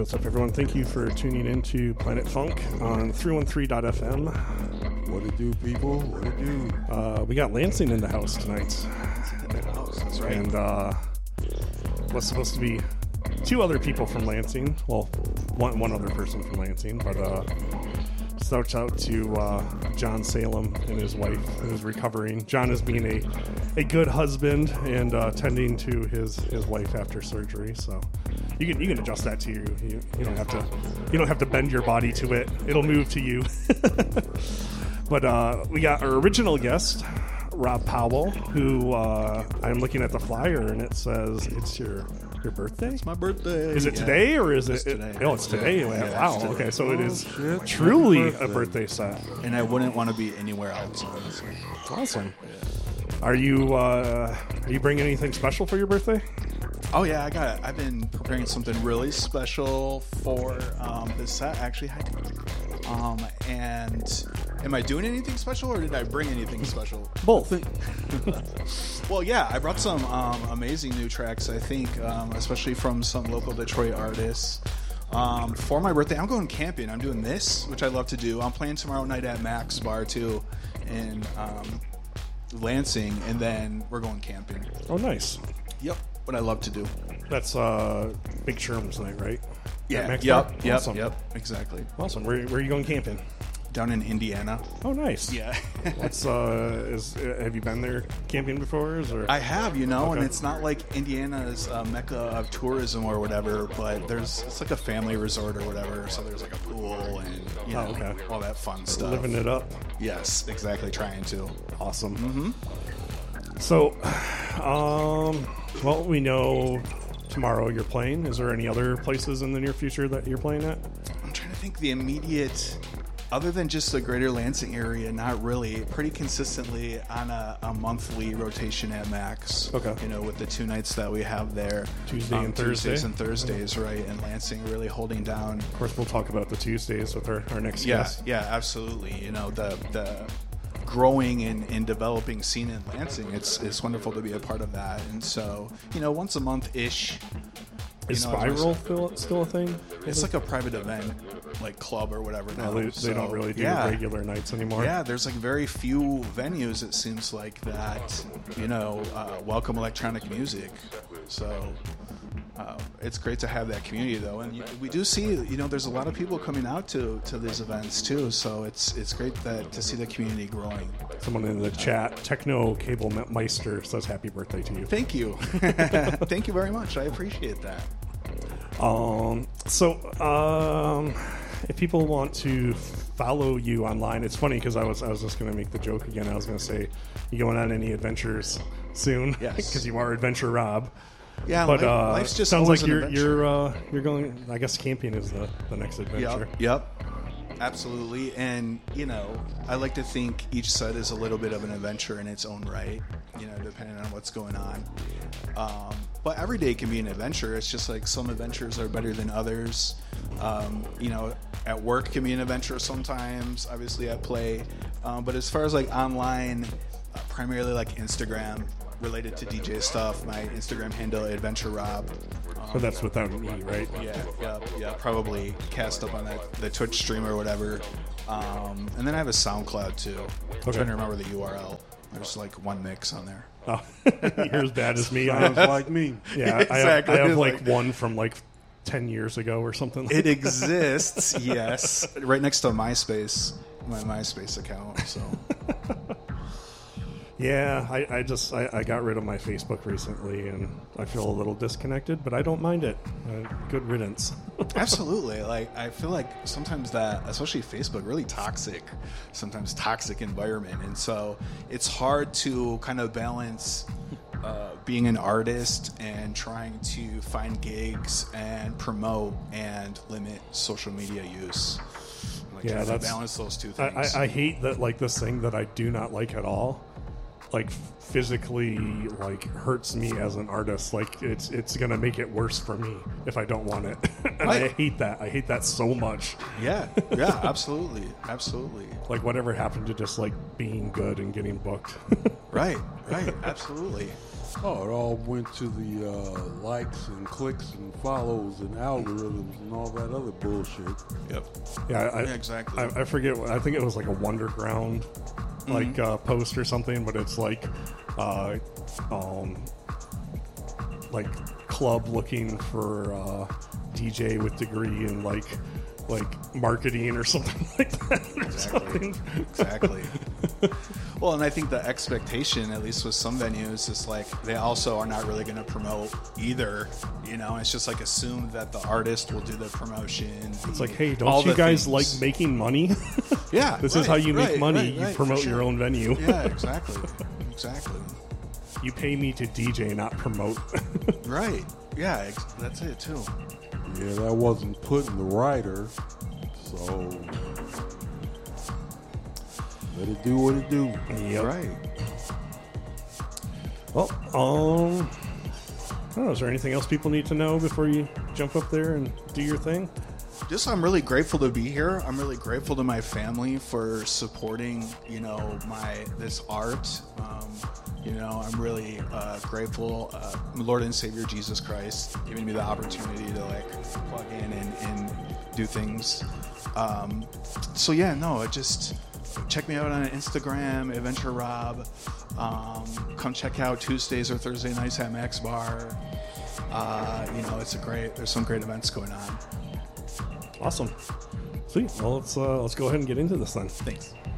what's up, everyone? Thank you for tuning in to Planet Funk on 313.fm. What it do, people? What it do? We got Lansing in the house tonight. That's right. And was supposed to be two other people from Lansing. Well, one other person from Lansing, but shout out to John Salem and his wife who's recovering. John is being a good husband and tending to his wife after surgery. So you can adjust that to you. You don't have to bend your body to it. It'll move to you. But we got our original guest, Rob Powell, who I'm looking at the flyer and it says it's your birthday? It's my birthday. Is it today or is it? Today. Oh, it's today. Yeah, Wow. it's today. Okay, so it is shit. truly a birthday set. And I wouldn't want to be anywhere else, honestly. Awesome. Are you bringing anything special for your birthday? Oh yeah, I've been preparing something really special for this set, actually. And am I doing anything special, or did I bring anything special? Both. Well, yeah, I brought some amazing new tracks, I think, especially from some local Detroit artists. For my birthday, I'm going camping. I'm doing this, which I love to do. I'm playing tomorrow night at Mac's Bar, too, in Lansing, and then we're going camping. Oh, nice. Yep, what I love to do. That's Big Sherm's night, right? Yeah, Max yep, Bar? Awesome. yep, exactly. Awesome. Where are you going camping? Down in Indiana. Oh, nice. Yeah. What's have you been there camping before? Or? I have, and Okay. it's not like Indiana's mecca of tourism or whatever, but it's like a family resort or whatever, so there's like a pool and okay. all that fun stuff. Living it up. Yes, exactly, trying to. Awesome. Mm-hmm. So, well, we know tomorrow you're playing. Is there any other places in the near future that you're playing at? I'm trying to think the immediate, other than just the greater Lansing area, not really. Pretty consistently on a monthly rotation at Max. Okay. With the 2 nights that we have there. Tuesday and Thursday. Tuesdays and Thursdays, right, and Lansing really holding down. Of course, we'll talk about the Tuesdays with our next Yeah, guest. yeah, absolutely. The growing and developing scene in Lansing, it's wonderful to be a part of that. And so, once a month-ish. Is Spiral still a thing? It's like a private event, like club or whatever now. They don't really do regular nights anymore. Yeah, there's like very few venues, it seems like, that, welcome electronic music. So it's great to have that community, though. And we do see, there's a lot of people coming out to these events, too. So it's great to see the community growing. Someone in the chat, Techno Cable Meister, says happy birthday to you. Thank you. Thank you very much. I appreciate that. If people want to follow you online, it's funny because I was just going to make the joke again. I was going to say, you going on any adventures soon? Yes. Because you are Adventure Rob. Yeah, but life's just sounds always like an adventure. you're going. I guess camping is the next adventure. Yep. Absolutely. And, I like to think each set is a little bit of an adventure in its own right, depending on what's going on. But every day can be an adventure. It's just like some adventures are better than others. At work can be an adventure sometimes, obviously at play. But as far as like online, primarily like Instagram, related to DJ stuff, my Instagram handle, Adventure Rob. But that's without an E, right? Yeah. Probably cast up on the Twitch stream or whatever. And then I have a SoundCloud too. I'm trying to remember the URL. There's like one mix on there. Oh, you're as bad as me. Sounds like me. Yeah, Exactly. I have like one from like 10 years ago or something. It exists, yes. Right next to MySpace, my MySpace account. So. Yeah, I got rid of my Facebook recently, and I feel a little disconnected, but I don't mind it. Good riddance. Absolutely. Like, I feel like sometimes that, especially Facebook, really toxic environment. And so it's hard to kind of balance being an artist and trying to find gigs and promote and limit social media use. Like, Yeah, trying to balance those two things. I hate that, like, this thing that I do not like at all, like, physically, like, hurts me as an artist. Like, it's gonna make it worse for me if I don't want it. And I hate that. I hate that so much. Yeah, absolutely. Like, whatever happened to just, like, being good and getting booked? Right, absolutely. Oh, it all went to the likes and clicks and follows and algorithms and all that other bullshit. Yep. Yeah, Exactly. I forget. I think it was like a Wonderground like post or something, but it's like club looking for DJ with degree in like marketing or something like that. Exactly. Well, and I think the expectation, at least with some venues, is like they also are not really going to promote either. You know, it's just like assumed that the artist will do the promotion. It's like, hey, don't you guys like making money? Yeah, this is how you make money. You promote your own venue. Yeah, exactly. You pay me to DJ, not promote. Right. Yeah, that's it too. Yeah, that wasn't put in the writer, so let it do what it do. Yep. Right. Well, I don't know. Is there anything else people need to know before you jump up there and do your thing? Just, I'm really grateful to be here. I'm really grateful to my family for supporting, this art. I'm really grateful. Lord and Savior Jesus Christ giving me the opportunity to plug in and do things. Just check me out on Instagram, Adventure Rob. Come check out Tuesdays or Thursday nights at Max Bar. There's some great events going on. Awesome. Sweet. Well, let's go ahead and get into this then. Thanks.